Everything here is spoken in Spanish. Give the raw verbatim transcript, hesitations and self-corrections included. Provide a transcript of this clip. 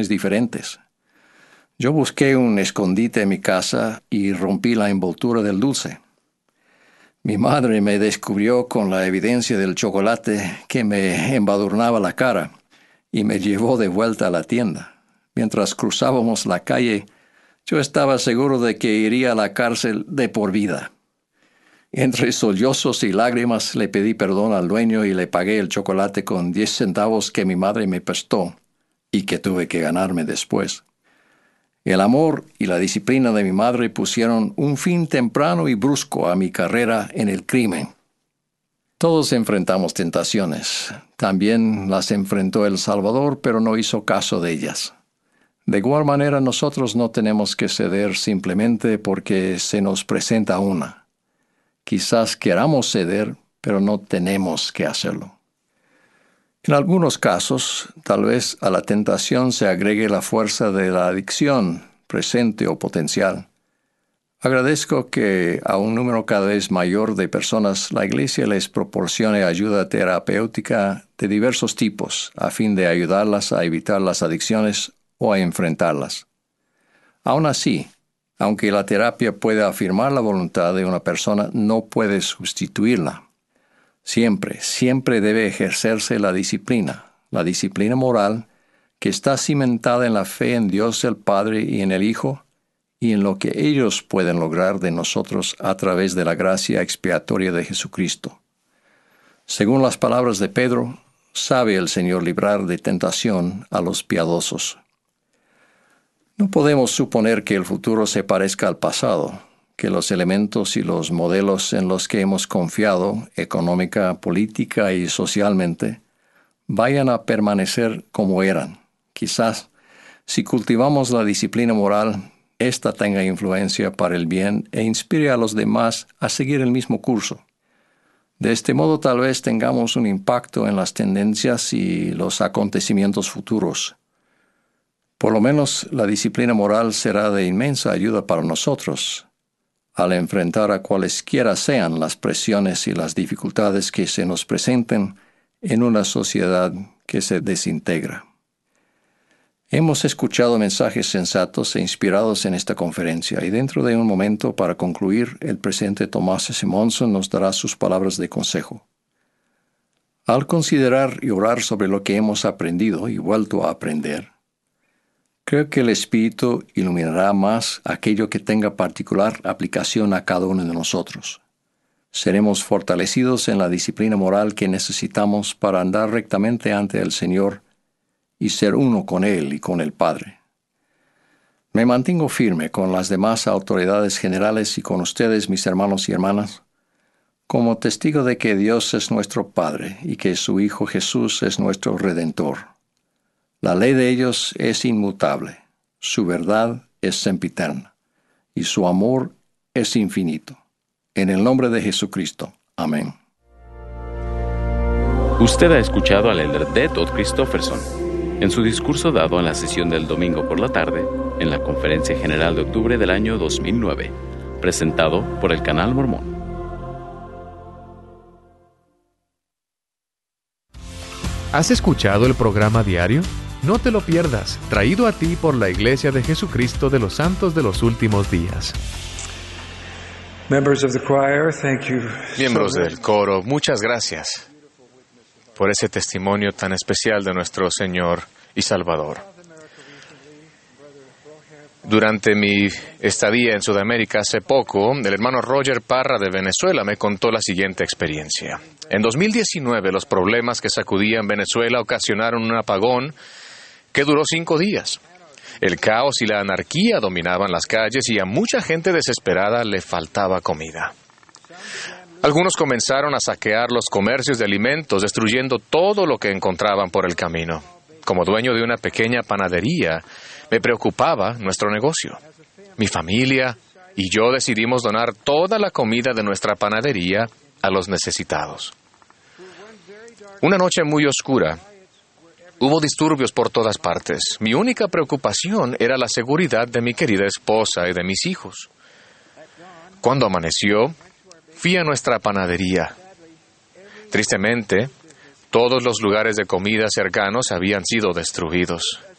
razones diferentes. Yo busqué un escondite en mi casa y rompí la envoltura del dulce. Mi madre me descubrió con la evidencia del chocolate que me embadurnaba la cara y me llevó de vuelta a la tienda. Mientras cruzábamos la calle, yo estaba seguro de que iría a la cárcel de por vida. Entre sollozos y lágrimas le pedí perdón al dueño y le pagué el chocolate con diez centavos que mi madre me prestó y que tuve que ganarme después. El amor y la disciplina de mi madre pusieron un fin temprano y brusco a mi carrera en el crimen. Todos enfrentamos tentaciones. También las enfrentó El Salvador, pero no hizo caso de ellas. De igual manera, nosotros no tenemos que ceder simplemente porque se nos presenta una. Quizás queramos ceder, pero no tenemos que hacerlo. En algunos casos, tal vez a la tentación se agregue la fuerza de la adicción, presente o potencial. Agradezco que a un número cada vez mayor de personas la Iglesia les proporcione ayuda terapéutica de diversos tipos, a fin de ayudarlas a evitar las adicciones o a enfrentarlas. Aún así, aunque la terapia puede afirmar la voluntad de una persona, no puede sustituirla. Siempre, siempre debe ejercerse la disciplina, la disciplina moral, que está cimentada en la fe en Dios el Padre y en el Hijo, y en lo que ellos pueden lograr de nosotros a través de la gracia expiatoria de Jesucristo. Según las palabras de Pedro, sabe el Señor librar de tentación a los piadosos. No podemos suponer que el futuro se parezca al pasado, que los elementos y los modelos en los que hemos confiado, económica, política y socialmente, vayan a permanecer como eran. Quizás, si cultivamos la disciplina moral, ésta tenga influencia para el bien e inspire a los demás a seguir el mismo curso. De este modo tal vez tengamos un impacto en las tendencias y los acontecimientos futuros. Por lo menos la disciplina moral será de inmensa ayuda para nosotros, al enfrentar a cualesquiera sean las presiones y las dificultades que se nos presenten en una sociedad que se desintegra. Hemos escuchado mensajes sensatos e inspirados en esta conferencia, y dentro de un momento, para concluir, el presidente Tomás S. Monson nos dará sus palabras de consejo. Al considerar y orar sobre lo que hemos aprendido y vuelto a aprender, creo que el Espíritu iluminará más aquello que tenga particular aplicación a cada uno de nosotros. Seremos fortalecidos en la disciplina moral que necesitamos para andar rectamente ante el Señor y ser uno con Él y con el Padre. Me mantengo firme con las demás autoridades generales y con ustedes, mis hermanos y hermanas, como testigo de que Dios es nuestro Padre y que su Hijo Jesús es nuestro Redentor. La ley de ellos es inmutable, su verdad es sempiterna, y su amor es infinito. En el nombre de Jesucristo. Amén. Usted ha escuchado al elder D. Todd Christofferson en su discurso dado en la sesión del domingo por la tarde en la Conferencia General de octubre del año dos mil nueve, presentado por el Canal Mormón. ¿Has escuchado el programa diario? No te lo pierdas, traído a ti por la Iglesia de Jesucristo de los Santos de los Últimos Días. Miembros del coro, muchas gracias por ese testimonio tan especial de nuestro Señor y Salvador. Durante mi estadía en Sudamérica hace poco, el hermano Roger Parra de Venezuela me contó la siguiente experiencia. En dos mil diecinueve, los problemas que sacudían Venezuela ocasionaron un apagón que duró cinco días. El caos y la anarquía dominaban las calles y a mucha gente desesperada le faltaba comida. Algunos comenzaron a saquear los comercios de alimentos, destruyendo todo lo que encontraban por el camino. Como dueño de una pequeña panadería, me preocupaba nuestro negocio. Mi familia y yo decidimos donar toda la comida de nuestra panadería a los necesitados. Una noche muy oscura, hubo disturbios por todas partes. Mi única preocupación era la seguridad de mi querida esposa y de mis hijos. Cuando amaneció, fui a nuestra panadería. Tristemente, todos los lugares de comida cercanos habían sido destruidos.